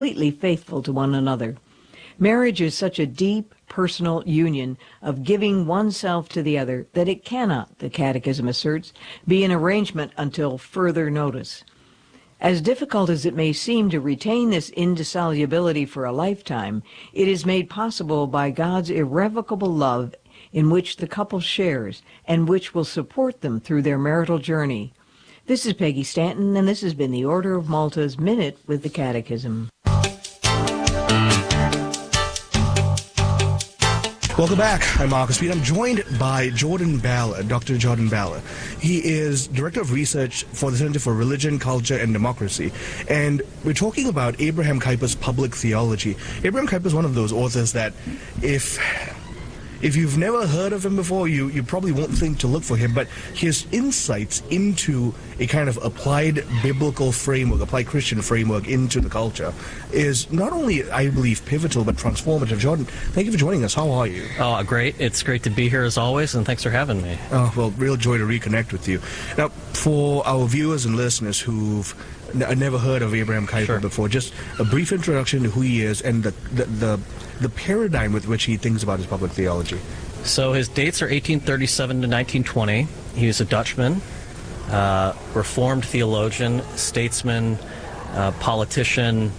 completely faithful to one another. Marriage is such a deep, personal union of giving oneself to the other that it cannot, the Catechism asserts, be an arrangement until further notice. As difficult as it may seem to retain this indissolubility for a lifetime, it is made possible by God's irrevocable love in which the couple shares and which will support them through their marital journey. This is Peggy Stanton, and this has been the Order of Malta's Minute with the Catechism. Welcome back. I'm Marcus Speed. I'm joined by Jordan Ballard, Dr. Jordan Ballard. He is Director of Research for the Center for Religion, Culture, and Democracy. And we're talking about Abraham Kuyper's public theology. Abraham Kuyper is one of those authors that if you've never heard of him before, you probably won't think to look for him, but his insights into a kind of applied biblical framework, applied Christian framework into the culture is not only, I believe, pivotal, but transformative. Jordan, thank you for joining us. How are you? Oh, great. It's great to be here as always, and thanks for having me. Oh, well, real joy to reconnect with you. Now, for our viewers and listeners who've never heard of Abraham Kuyper before, just a brief introduction to who he is and the paradigm with which he thinks about his public theology. So his dates are 1837 to 1920. He was a Dutchman, Reformed theologian, statesman, politician.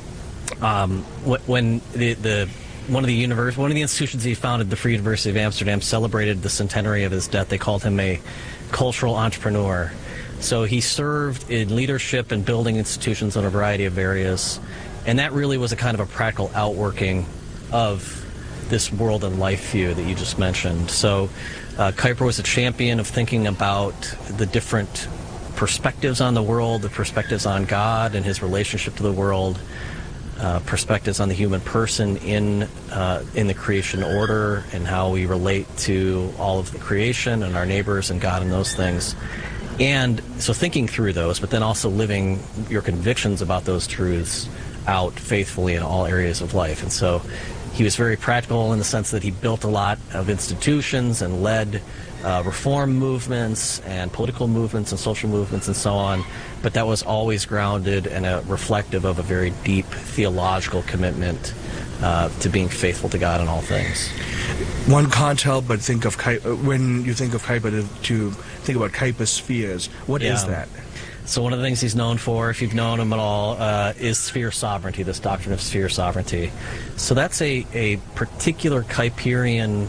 When one of the institutions he founded, the Free University of Amsterdam, celebrated the centenary of his death, they called him a cultural entrepreneur. So he served in leadership and building institutions in a variety of areas, and that really was a kind of a practical outworking of this world and life view that you just mentioned. So Kuyper was a champion of thinking about the different perspectives on the world, the perspectives on God and his relationship to the world, perspectives on the human person in the creation order and how we relate to all of the creation and our neighbors and God and those things. And so thinking through those, but then also living your convictions about those truths out faithfully in all areas of life. And so he was very practical in the sense that he built a lot of institutions and led reform movements and political movements and social movements and so on, but that was always grounded and reflective of a very deep theological commitment to being faithful to God in all things. One can't help but think of Kuyper, when you think of Kuyper, to think about Kuyper's spheres. What is that? So one of the things he's known for, if you've known him at all, is sphere sovereignty, this doctrine of sphere sovereignty. So that's a particular Kuyperian,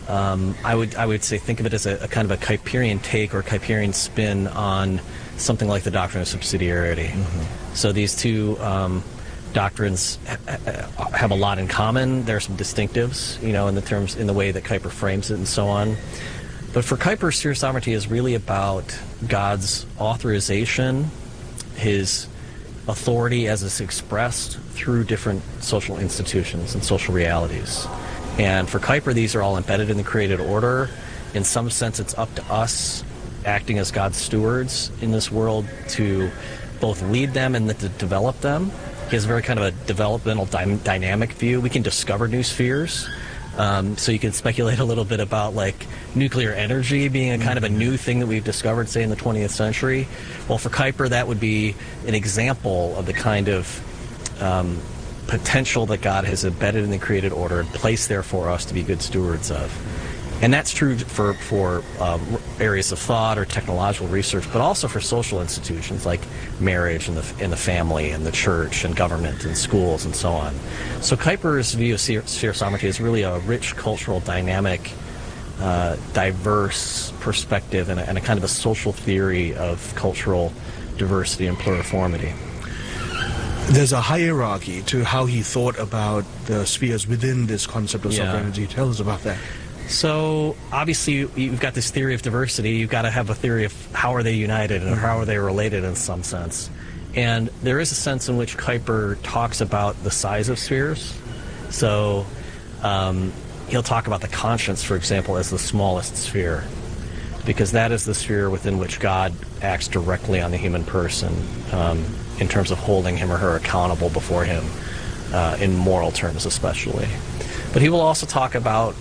I would say think of it as a kind of a Kuyperian take or Kuyperian spin on something like the doctrine of subsidiarity. Mm-hmm. So these two doctrines have a lot in common. There are some distinctives, in the way that Kuyper frames it and so on. But for Kuyper, sphere sovereignty is really about God's authorization, his authority as it's expressed through different social institutions and social realities. And for Kuyper, these are all embedded in the created order. In some sense, it's up to us, acting as God's stewards in this world, to both lead them and to develop them. He has a very kind of a developmental dynamic view. We can discover new spheres. So you can speculate a little bit about like nuclear energy being a kind of a new thing that we've discovered, say, in the 20th century. Well, for Kuyper, that would be an example of the kind of potential that God has embedded in the created order and placed there for us to be good stewards of. And that's true for areas of thought or technological research, but also for social institutions like marriage and the family and the church and government and schools and so on. So Kuyper's view of sphere sovereignty is really a rich, cultural, dynamic, diverse perspective and a kind of a social theory of cultural diversity and pluriformity. There's a hierarchy to how he thought about the spheres within this concept of sovereignty. Tell us about that. So obviously you've got this theory of diversity. You've got to have a theory of how are they united and how are they related in some sense. And there is a sense in which Kuyper talks about the size of spheres. So he'll talk about the conscience, for example, as the smallest sphere, because that is the sphere within which God acts directly on the human person in terms of holding him or her accountable before him, in moral terms especially. But he will also talk about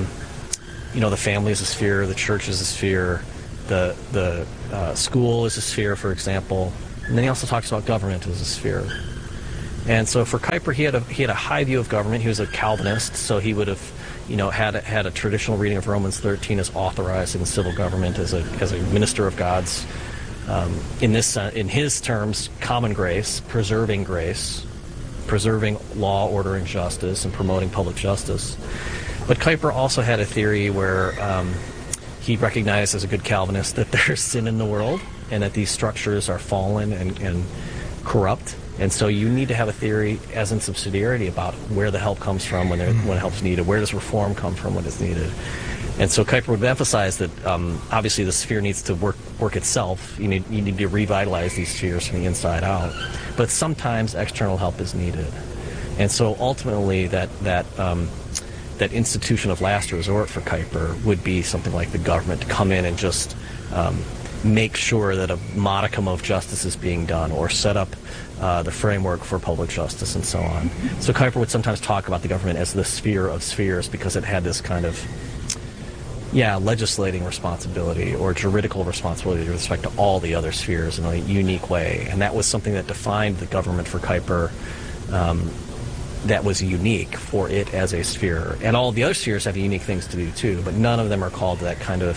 the family is a sphere, the church is a sphere, the school is a sphere, for example. And then he also talks about government as a sphere. And so for Kuyper, he had a high view of government. He was a Calvinist, so he would have, had a traditional reading of Romans 13 as authorizing the civil government as a minister of God's, in his terms, common grace, preserving law, order, and justice, and promoting public justice. But Kuyper also had a theory where he recognized as a good Calvinist that there's sin in the world and that these structures are fallen and corrupt. And so you need to have a theory, as in subsidiarity, about where the help comes from when help's needed. Where does reform come from when it's needed? And so Kuyper would emphasize that obviously the sphere needs to work itself. You need to revitalize these spheres from the inside out. But sometimes external help is needed. And so ultimately that institution of last resort for Kuyper would be something like the government to come in and just make sure that a modicum of justice is being done, or set up the framework for public justice and so on. So Kuyper would sometimes talk about the government as the sphere of spheres because it had this kind of legislating responsibility or juridical responsibility with respect to all the other spheres in a unique way. And that was something that defined the government for Kuyper, that was unique for it as a sphere. And all of the other spheres have unique things to do too, but none of them are called to that kind of,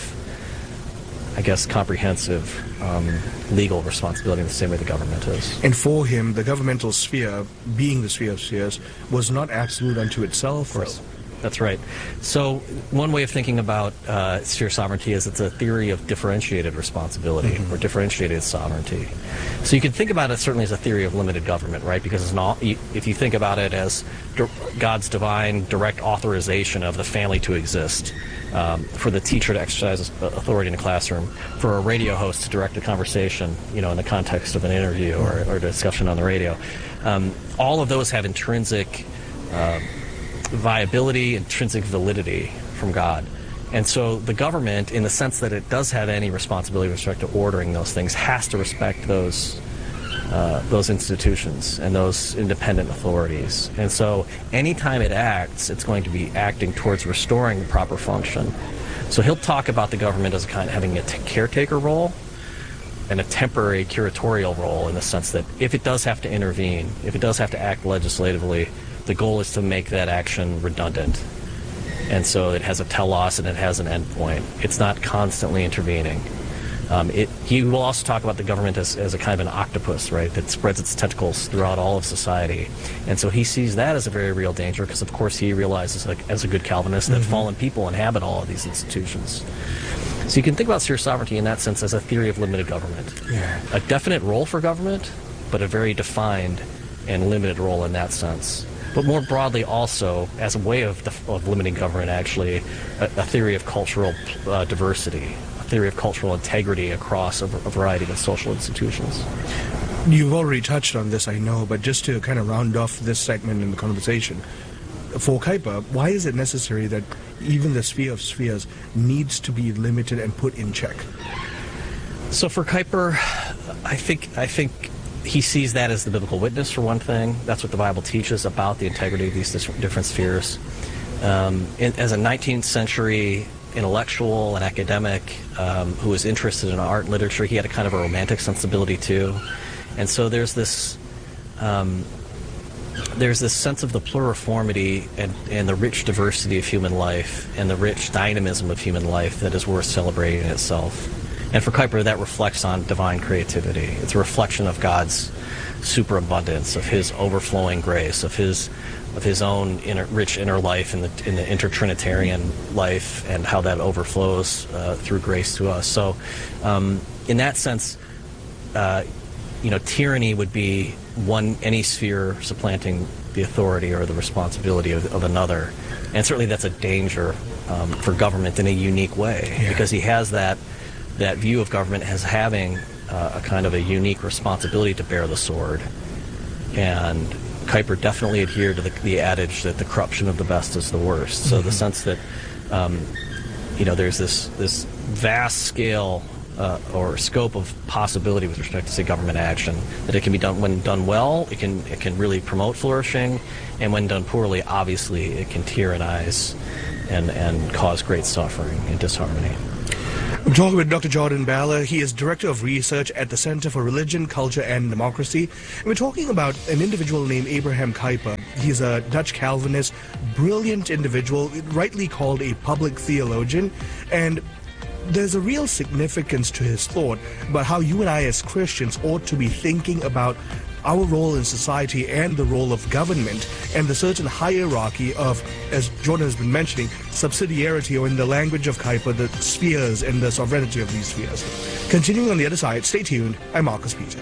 I guess, comprehensive legal responsibility in the same way the government is. And for him, the governmental sphere, being the sphere of spheres, was not absolute unto itself. Of course. That's right. So one way of thinking about sphere sovereignty is it's a theory of differentiated responsibility or differentiated sovereignty. So you can think about it certainly as a theory of limited government, right? Because it's not, if you think about it as God's divine direct authorization of the family to exist, for the teacher to exercise authority in the classroom, for a radio host to direct a conversation, in the context of an interview or discussion on the radio, all of those have intrinsic viability, intrinsic validity from God. And so the government, in the sense that it does have any responsibility with respect to ordering those things, has to respect those institutions and those independent authorities. And so anytime it acts, it's going to be acting towards restoring the proper function. So he'll talk about the government as having a caretaker role and a temporary curatorial role, in the sense that if it does have to intervene, if it does have to act legislatively, the goal is to make that action redundant. And so it has a telos and it has an endpoint. It's not constantly intervening. He will also talk about the government as a kind of an octopus, right, that spreads its tentacles throughout all of society. And so he sees that as a very real danger because, of course, he realizes, as a good Calvinist, that fallen people inhabit all of these institutions. So you can think about sphere sovereignty in that sense as a theory of limited government. Yeah. A definite role for government, but a very defined and limited role in that sense. But more broadly also, as a way of limiting government, actually, a theory of cultural diversity, a theory of cultural integrity across a variety of social institutions. You've already touched on this, I know, but just to kind of round off this segment in the conversation, for Kuyper, why is it necessary that even the sphere of spheres needs to be limited and put in check? So for Kuyper, I think he sees that as the biblical witness, for one thing. That's what the Bible teaches about the integrity of these different spheres. As a 19th century intellectual and academic who was interested in art and literature, he had a kind of a romantic sensibility too. And so there's this sense of the pluriformity and the rich diversity of human life and the rich dynamism of human life that is worth celebrating in itself. And for Kuyper, that reflects on divine creativity. It's a reflection of God's superabundance, of His overflowing grace, of His own rich inner life in the intertrinitarian life, and how that overflows through grace to us. So, in that sense, tyranny would be any sphere supplanting the authority or the responsibility of another, and certainly that's a danger for government in a unique way, because he has that view of government as having a kind of a unique responsibility to bear the sword. And Kuyper definitely adhered to the adage that the corruption of the best is the worst. So the sense that there's this vast scale or scope of possibility with respect to, say, government action, that it can be done when done well, it can really promote flourishing, and when done poorly, obviously it can tyrannize and cause great suffering and disharmony. We're talking with Dr. Jordan Balla. He is Director of Research at the Center for Religion, Culture and Democracy. And we're talking about an individual named Abraham Kuyper. He's a Dutch Calvinist, brilliant individual, rightly called a public theologian. And there's a real significance to his thought about how you and I as Christians ought to be thinking about our role in society and the role of government and the certain hierarchy of, as Jordan has been mentioning, subsidiarity, or in the language of Kuyper, the spheres and the sovereignty of these spheres. Continuing on the other side, stay tuned. I'm Marcus Peter.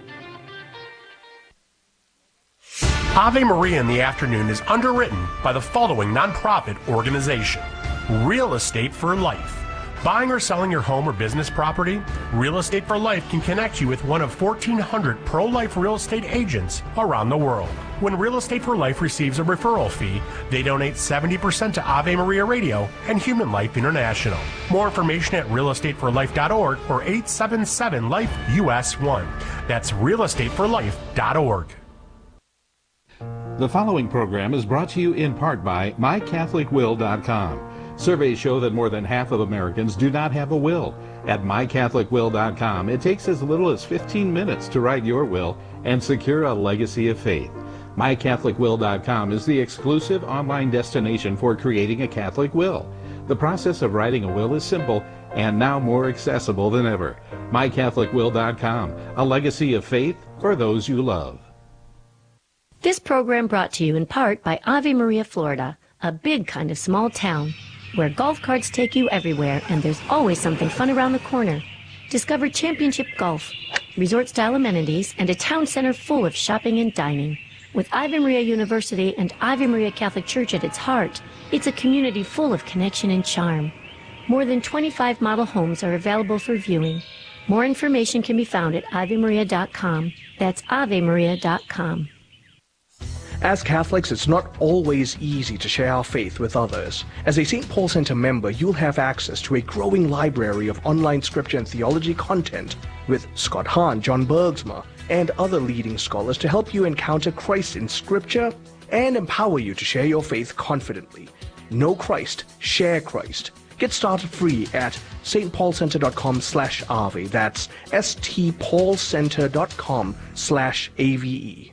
Ave Maria in the Afternoon is underwritten by the following nonprofit organization: Real Estate for Life. Buying or selling your home or business property? Real Estate for Life can connect you with one of 1,400 pro-life real estate agents around the world. When Real Estate for Life receives a referral fee, they donate 70% to Ave Maria Radio and Human Life International. More information at realestateforlife.org or 877-LIFE-US1. That's realestateforlife.org. The following program is brought to you in part by MyCatholicWill.com. Surveys show that more than half of Americans do not have a will. At MyCatholicWill.com, it takes as little as 15 minutes to write your will and secure a legacy of faith. MyCatholicWill.com is the exclusive online destination for creating a Catholic will. The process of writing a will is simple and now more accessible than ever. MyCatholicWill.com, a legacy of faith for those you love. This program brought to you in part by Ave Maria, Florida, a big kind of small town where golf carts take you everywhere and there's always something fun around the corner. Discover championship golf, resort-style amenities, and a town center full of shopping and dining. With Ave Maria University and Ave Maria Catholic Church at its heart, it's a community full of connection and charm. More than 25 model homes are available for viewing. More information can be found at AveMaria.com. That's AveMaria.com. As Catholics, it's not always easy to share our faith with others. As a St. Paul Center member, you'll have access to a growing library of online scripture and theology content with Scott Hahn, John Bergsma, and other leading scholars to help you encounter Christ in scripture and empower you to share your faith confidently. Know Christ, share Christ. Get started free at stpaulcenter.com/Ave. That's stpaulcenter.com/AVE.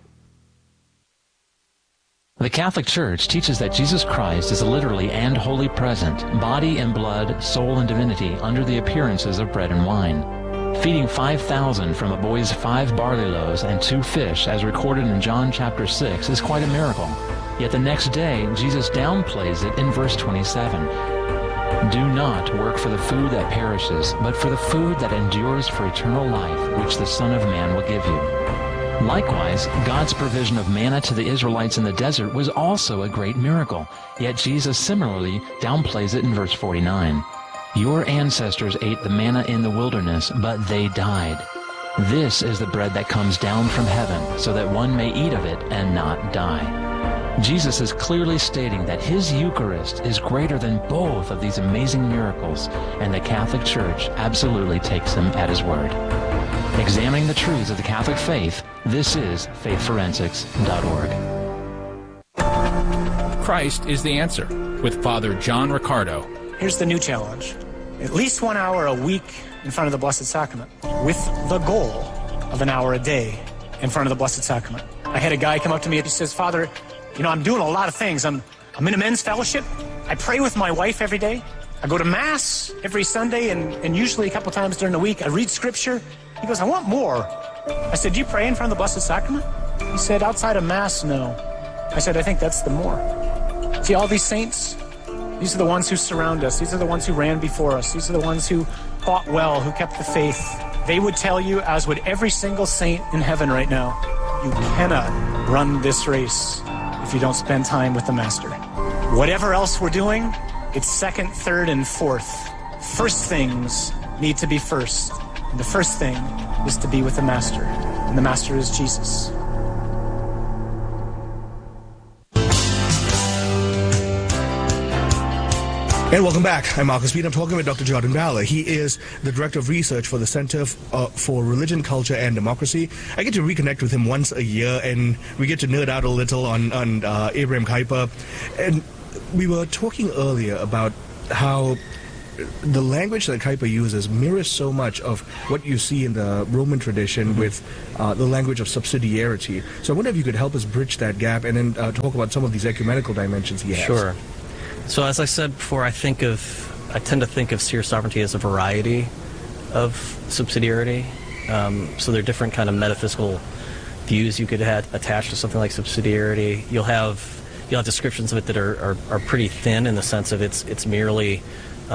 The Catholic Church teaches that Jesus Christ is literally and wholly present, body and blood, soul and divinity, under the appearances of bread and wine. Feeding 5,000 from a boy's 5 barley loaves and 2 fish, as recorded in John chapter 6, is quite a miracle. Yet the next day, Jesus downplays it in verse 27. Do not work for the food that perishes, but for the food that endures for eternal life, which the Son of Man will give you. Likewise, God's provision of manna to the Israelites in the desert was also a great miracle, yet Jesus similarly downplays it in verse 49. Your ancestors ate the manna in the wilderness, but they died. This is the bread that comes down from heaven, so that one may eat of it and not die. Jesus is clearly stating that his Eucharist is greater than both of these amazing miracles, and the Catholic Church absolutely takes him at his word. Examining the truths of the Catholic faith, this is faithforensics.org. Christ is the answer, with Father John Riccardo. Here's the new challenge. At least 1 hour a week in front of the Blessed Sacrament, with the goal of an hour a day in front of the Blessed Sacrament. I had a guy come up to me and he says, Father, you know, I'm doing a lot of things. I'm in a men's fellowship. I pray with my wife every day. I go to Mass every Sunday and usually a couple times during the week. I read Scripture. He goes, I want more. I said, do you pray in front of the Blessed Sacrament? He said, outside of Mass, no. I said, I think that's the more. See, all these saints, these are the ones who surround us. These are the ones who ran before us. These are the ones who fought well, who kept the faith. They would tell you, as would every single saint in heaven right now, you cannot run this race if you don't spend time with the Master. Whatever else we're doing, it's second, third, and fourth. First things need to be first. And the first thing is to be with the Master. And the Master is Jesus. And welcome back. I'm Marcus Peter. I'm talking with Dr. Jordan Balla. He is the Director of Research for the Center for Religion, Culture and Democracy. I get to reconnect with him once a year, and we get to nerd out a little on Abraham Kuyper. And we were talking earlier about how the language that Kuyper uses mirrors so much of what you see in the Roman tradition with the language of subsidiarity. So I wonder if you could help us bridge that gap and then talk about some of these ecumenical dimensions he has. Sure. So as I said before, I tend to think of sphere sovereignty as a variety of subsidiarity. So there are different kind of metaphysical views you could attach to something like subsidiarity. You'll have descriptions of it that are pretty thin in the sense of it's merely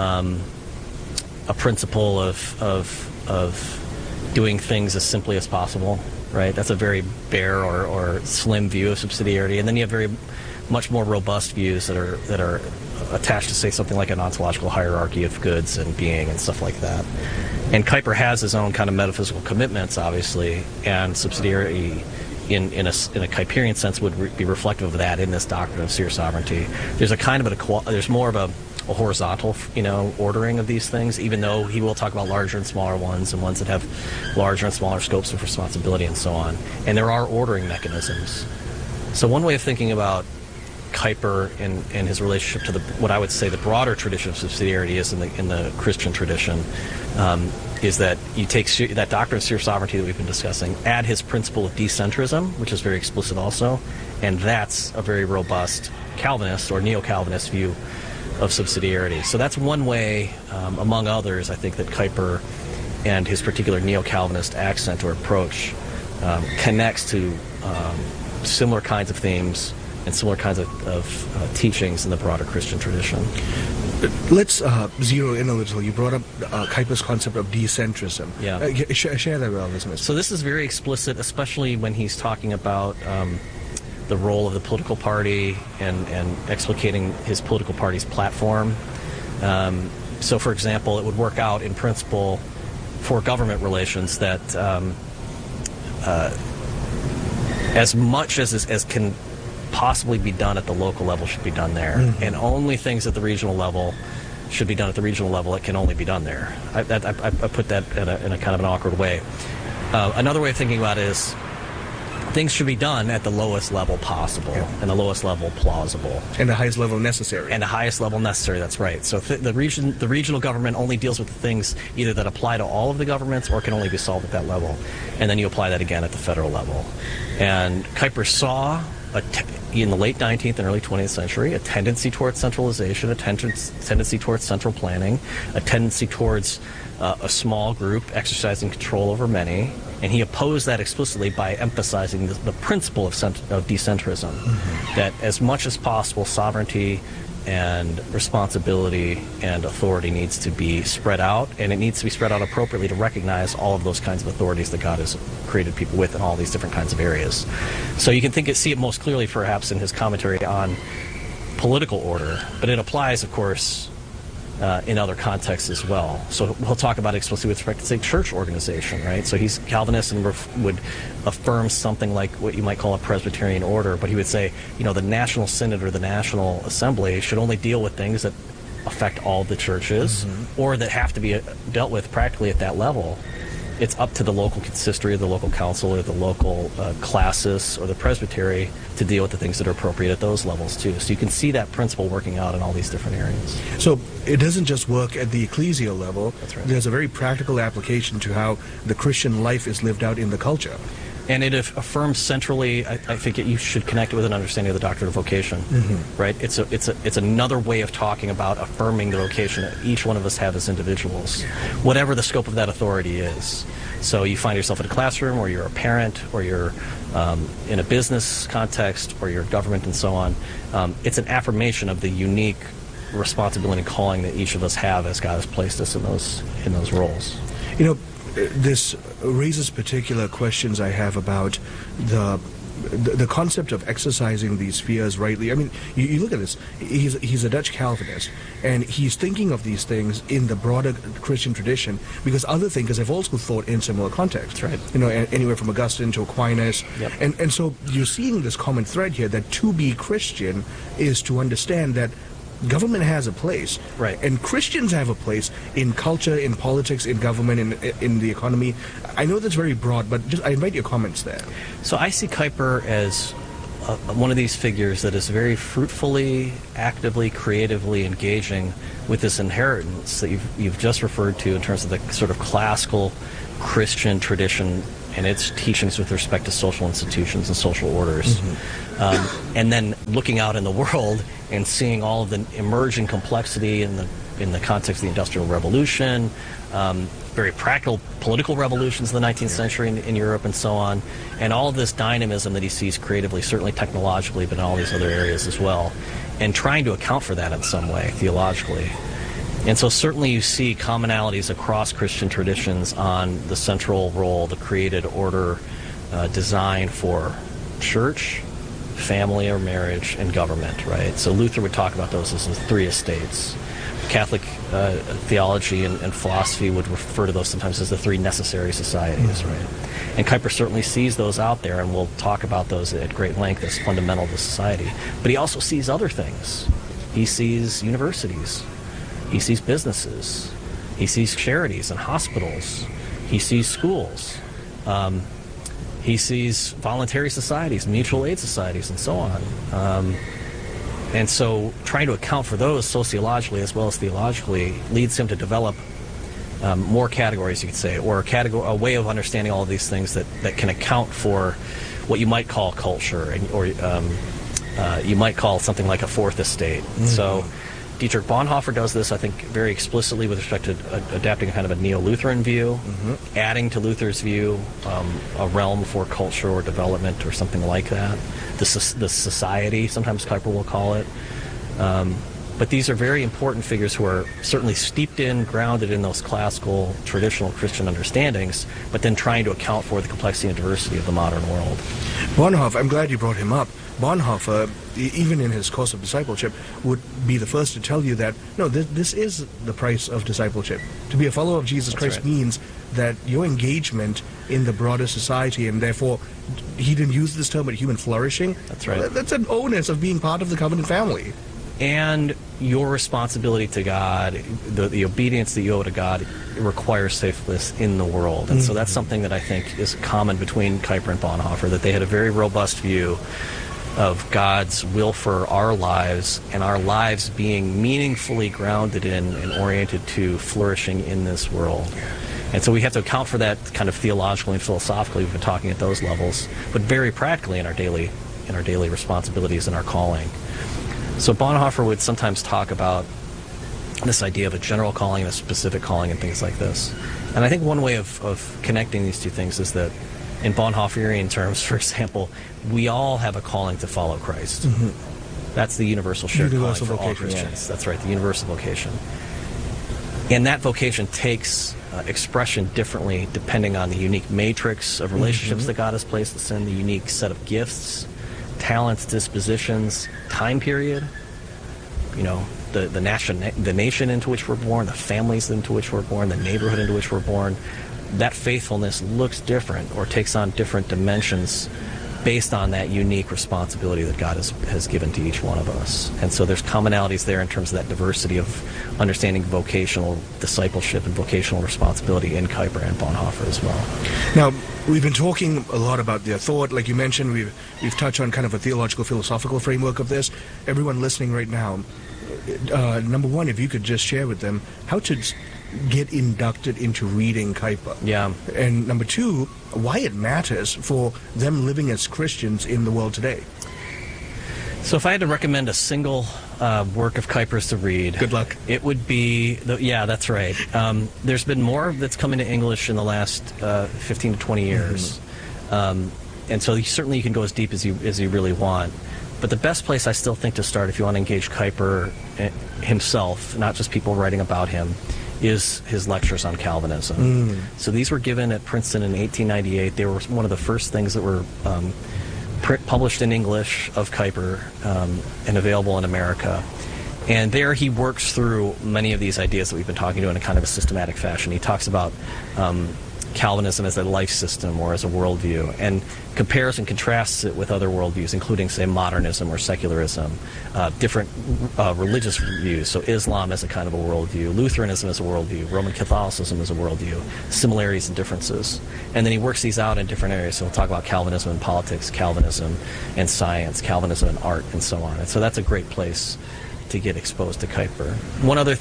a principle of doing things as simply as possible, right? That's a very bare or slim view of subsidiarity. And then you have very much more robust views that are attached to, say, something like an ontological hierarchy of goods and being and stuff like that. And Kuyper has his own kind of metaphysical commitments, obviously, and subsidiarity in a Kuyperian sense would be reflective of that in this doctrine of sphere sovereignty. There's a kind of there's more of a horizontal, ordering of these things, even though he will talk about larger and smaller ones and ones that have larger and smaller scopes of responsibility and so on. And there are ordering mechanisms. So one way of thinking about Kuyper and his relationship to what I would say the broader tradition of subsidiarity is in the Christian tradition, is that you take that doctrine of sphere sovereignty that we've been discussing, add his principle of decentrism, which is very explicit also, and that's a very robust Calvinist or neo-Calvinist view of subsidiarity. So that's one way, among others, I think that Kuyper and his particular neo-Calvinist accent or approach connects to similar kinds of themes and similar kinds of teachings in the broader Christian tradition. Let's zero in a little. You brought up Kuyper's concept of decentrism. Yeah. Share that with our listeners. So this is very explicit, especially when he's talking about the role of the political party and explicating his political party's platform. So, for example, it would work out in principle for government relations that as much as can possibly be done at the local level should be done there, and only things at the regional level should be done at the regional level. It can only be done there. I put that in a kind of an awkward way. Another way of thinking about it is things should be done at the lowest level possible, and the lowest level plausible, and the highest level necessary. And the highest level necessary. That's right. So the regional government only deals with the things either that apply to all of the governments or can only be solved at that level, and then you apply that again at the federal level. And Kuyper saw in the late 19th and early 20th century a tendency towards centralization, a tendency towards central planning, a tendency towards a small group exercising control over many, and he opposed that explicitly by emphasizing the principle of decentrism, that as much as possible sovereignty and responsibility and authority needs to be spread out, and it needs to be spread out appropriately to recognize all of those kinds of authorities that God has created people with in all these different kinds of areas. So you can see it most clearly perhaps in his commentary on political order, but it applies, of course, in other contexts as well. So we'll talk about it explicitly with respect to, say, church organization, right? So he's Calvinist and would affirm something like what you might call a Presbyterian order, but he would say, the National Synod or the National Assembly should only deal with things that affect all the churches or that have to be dealt with practically at that level. It's up to the local consistory or the local council or the local classis or the presbytery to deal with the things that are appropriate at those levels too. So you can see that principle working out in all these different areas. So it doesn't just work at the ecclesial level. That's right. There's a very practical application to how the Christian life is lived out in the culture. And it affirms centrally, I think you should connect it with an understanding of the doctrine of vocation, right? It's another way of talking about affirming the vocation that each one of us have as individuals, whatever the scope of that authority is. So you find yourself in a classroom, or you're a parent, or you're in a business context, or you're government and so on. It's an affirmation of the unique responsibility and calling that each of us have as God has placed us in those roles. This raises particular questions I have about the concept of exercising these spheres rightly. I mean, you look at this. He's a Dutch Calvinist, and he's thinking of these things in the broader Christian tradition because other thinkers have also thought in similar contexts. Right. Anywhere from Augustine to Aquinas. Yep. And so you're seeing this common thread here that to be Christian is to understand that government has a place, right? And Christians have a place in culture, in politics, in government, in the economy. I know that's very broad, but I invite your comments there. So I see Kuyper as one of these figures that is very fruitfully, actively, creatively engaging with this inheritance that you've just referred to in terms of the sort of classical Christian tradition and its teachings with respect to social institutions and social orders. And then looking out in the world and seeing all of the emerging complexity in the context of the Industrial Revolution, very practical political revolutions in the 19th century in Europe and so on, and all of this dynamism that he sees creatively, certainly technologically, but in all these other areas as well, and trying to account for that in some way, theologically. And so certainly you see commonalities across Christian traditions on the central role, the created order designed for church, family or marriage, and government, right? So Luther would talk about those as the three estates. Catholic theology and philosophy would refer to those sometimes as the three necessary societies, right? And Kuyper certainly sees those out there, and we'll talk about those at great length as fundamental to society. But he also sees other things. He sees universities. He sees businesses. He sees charities and hospitals. He sees schools. He sees voluntary societies, mutual aid societies, and so on. And so trying to account for those sociologically as well as theologically leads him to develop more categories, you could say, or a way of understanding all of these things that can account for what you might call culture, or you might call something like a fourth estate. So Dietrich Bonhoeffer does this, I think, very explicitly with respect to adapting a kind of a neo-Lutheran view, adding to Luther's view a realm for culture or development or something like that. The society, sometimes Kuyper will call it. But these are very important figures who are certainly steeped in, grounded in those classical, traditional Christian understandings, but then trying to account for the complexity and diversity of the modern world. Bonhoeffer, I'm glad you brought him up. Bonhoeffer, even in his course of discipleship, would be the first to tell you that, no, this is the price of discipleship. To be a follower of Jesus Christ means that your engagement in the broader society, and therefore, he didn't use this term, but human flourishing. That's right. That's an onus of being part of the covenant family. And your responsibility to God, the obedience that you owe to God, requires faithfulness in the world. And so that's something that I think is common between Kuyper and Bonhoeffer, that they had a very robust view of God's will for our lives, and our lives being meaningfully grounded in and oriented to flourishing in this world. And so we have to account for that kind of theologically and philosophically. We've been talking at those levels, but very practically in our daily responsibilities and our calling. So Bonhoeffer would sometimes talk about this idea of a general calling and a specific calling and things like this. And I think one way of connecting these two things is that in Bonhoefferian terms, for example, we all have a calling to follow Christ. That's the universal shared calling for all Christians. That's right, the universal vocation. And that vocation takes expression differently depending on the unique matrix of relationships that God has placed us in, the unique set of gifts, talents, dispositions, time period, the nation into which we're born, the families into which we're born, the neighborhood into which we're born. That faithfulness looks different or takes on different dimensions based on that unique responsibility that God has given to each one of us. And so there's commonalities there in terms of that diversity of understanding vocational discipleship and vocational responsibility in Kuyper and Bonhoeffer as well. Now, we've been talking a lot about their thought. Like you mentioned, we've touched on kind of a theological, philosophical framework of this. Everyone listening right now, number one, if you could just share with them how to get inducted into reading Kuyper. Yeah. And number two, why it matters for them living as Christians in the world today. So if I had to recommend a single work of Kuyper's to read, good luck. It would be, that's right. There's been more that's come into English in the last 15 to 20 years. And so certainly you can go as deep as you really want. But the best place I still think to start if you want to engage Kuyper himself, not just people writing about him, is his lectures on Calvinism. So these were given at Princeton in 1898. They were one of the first things that were published in English of Kuyper and available in America. And there he works through many of these ideas that we've been talking to in a kind of a systematic fashion. He talks about Calvinism as a life system or as a worldview, and compares and contrasts it with other worldviews, including, say, modernism or secularism, different religious views, so Islam as a kind of a worldview, Lutheranism as a worldview, Roman Catholicism as a worldview, similarities and differences. And then he works these out in different areas. So we'll talk about Calvinism and politics, Calvinism and science, Calvinism and art, and so on. And so that's a great place to get exposed to Kuyper. One other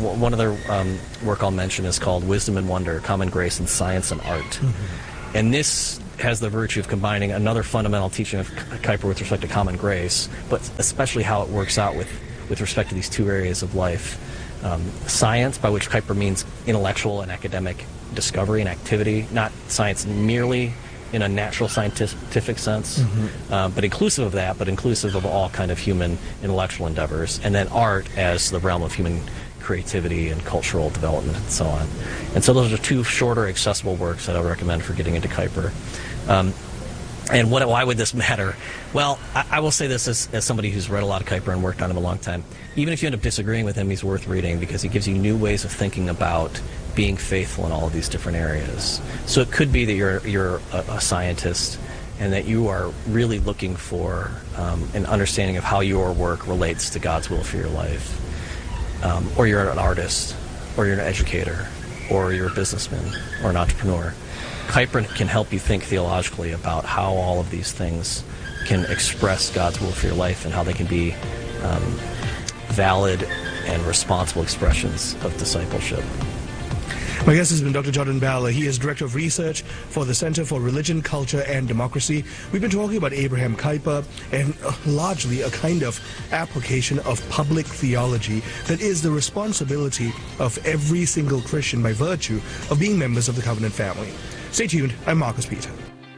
work I'll mention is called Wisdom and Wonder, Common Grace in Science and Art. Mm-hmm. And this has the virtue of combining another fundamental teaching of Kuyper with respect to common grace, but especially how it works out with respect to these two areas of life. Science, by which Kuyper means intellectual and academic discovery and activity, not science merely in a natural scientific sense, but inclusive of that, but inclusive of all kind of human intellectual endeavors, and then art as the realm of human creativity and cultural development and so on. And so those are two shorter, accessible works that I would recommend for getting into Kuyper. And why would this matter? Well, I will say this as somebody who's read a lot of Kuyper and worked on him a long time. Even if you end up disagreeing with him, he's worth reading because he gives you new ways of thinking about being faithful in all of these different areas. So it could be that you're a scientist and that you are really looking for an understanding of how your work relates to God's will for your life. Or you're an artist, or you're an educator, or you're a businessman or an entrepreneur. Kuyper can help you think theologically about how all of these things can express God's will for your life and how they can be valid and responsible expressions of discipleship. My guest has been Dr. Jordan Ballard. He is Director of Research for the Center for Religion, Culture, and Democracy. We've been talking about Abraham Kuyper and largely a kind of application of public theology that is the responsibility of every single Christian by virtue of being members of the Covenant family. Stay tuned. I'm Marcus Peter.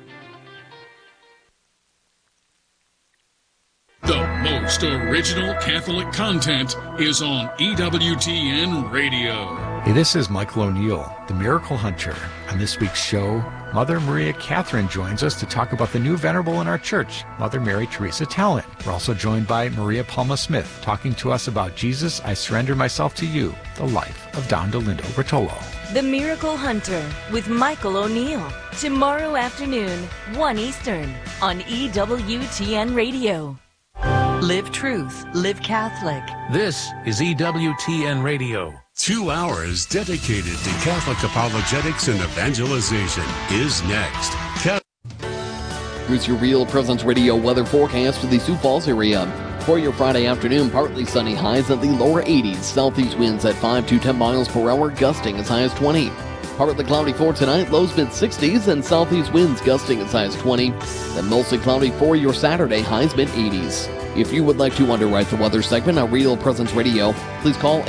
The most original Catholic content is on EWTN Radio. Hey, this is Michael O'Neill, the Miracle Hunter. On this week's show, Mother Maria Catherine joins us to talk about the new venerable in our church, Mother Mary Teresa Talent. We're also joined by Maria Palma Smith, talking to us about Jesus, I Surrender Myself to You, the life of Don Dolindo Bertolo. The Miracle Hunter with Michael O'Neill. Tomorrow afternoon, 1 Eastern, on EWTN Radio. Live truth, live Catholic. This is EWTN Radio. 2 hours dedicated to Catholic apologetics and evangelization is next. Here's your Real Presence Radio weather forecast for the Sioux Falls area. For your Friday afternoon, partly sunny, highs at the lower 80s. Southeast winds at 5 to 10 miles per hour, gusting as high as 20. Partly cloudy for tonight, lows mid-60s, and southeast winds gusting as high as 20. Then mostly cloudy for your Saturday, highs mid-80s. If you would like to underwrite the weather segment on Real Presence Radio, please call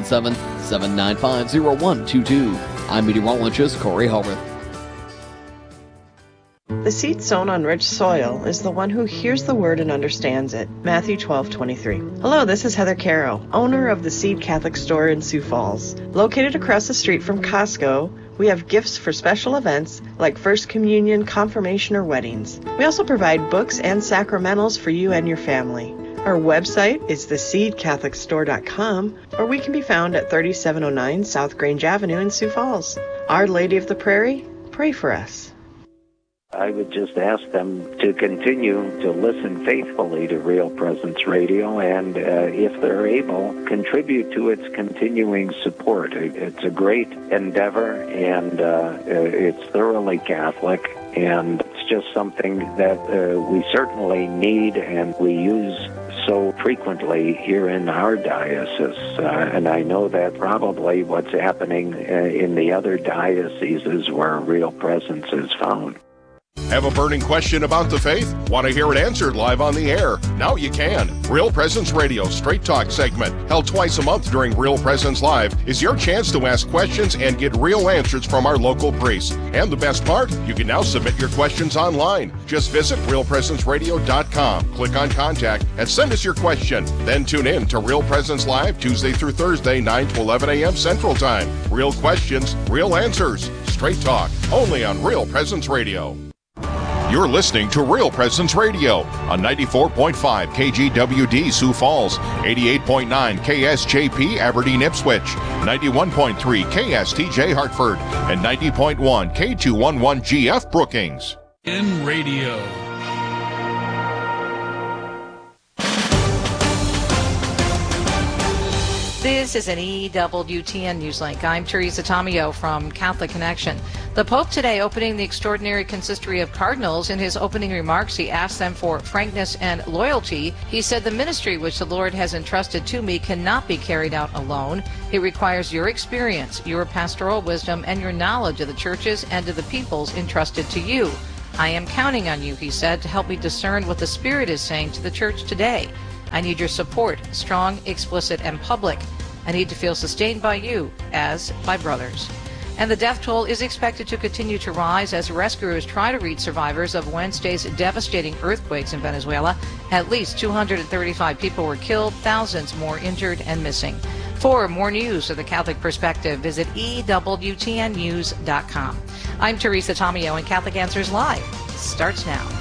877-795-0122. I'm meteorologist Corey Hallworth. The seed sown on rich soil is the one who hears the word and understands it. Matthew 12:23. Hello, this is Heather Caro, owner of the Seed Catholic Store in Sioux Falls. Located across the street from Costco, we have gifts for special events like First Communion, Confirmation, or weddings. We also provide books and sacramentals for you and your family. Our website is theseedcatholicstore.com, or we can be found at 3709 South Grange Avenue in Sioux Falls. Our Lady of the Prairie, pray for us. I would just ask them to continue to listen faithfully to Real Presence Radio and, if they're able, contribute to its continuing support. It's a great endeavor, and it's thoroughly Catholic, and it's just something that we certainly need and we use so frequently here in our diocese. And I know that probably what's happening in the other dioceses where Real Presence is found. Have a burning question about the faith? Want to hear it answered live on the air? Now you can. Real Presence Radio Straight Talk segment, held twice a month during Real Presence Live, is your chance to ask questions and get real answers from our local priests. And the best part, you can now submit your questions online. Just visit realpresenceradio.com, click on Contact, and send us your question. Then tune in to Real Presence Live Tuesday through Thursday, 9 to 11 a.m. Central Time. Real questions, real answers. Straight Talk, only on Real Presence Radio. You're listening to Real Presence Radio on 94.5 KGWD Sioux Falls, 88.9 KSJP Aberdeen Ipswich, 91.3 KSTJ Hartford, and 90.1 K211 GF Brookings. N Radio. This is an EWTN Newslink. I'm Teresa Tomeo from Catholic Connection. The Pope today opening the Extraordinary Consistory of Cardinals. In his opening remarks, he asked them for frankness and loyalty. He said, the ministry which the Lord has entrusted to me cannot be carried out alone. It requires your experience, your pastoral wisdom, and your knowledge of the churches and of the peoples entrusted to you. I am counting on you, he said, to help me discern what the Spirit is saying to the church today. I need your support, strong, explicit, and public. I need to feel sustained by you as by brothers. And the death toll is expected to continue to rise as rescuers try to reach survivors of Wednesday's devastating earthquakes in Venezuela. At least 235 people were killed, thousands more injured and missing. For more news of the Catholic perspective, visit EWTNnews.com. I'm Teresa Tomeo, and Catholic Answers Live starts now.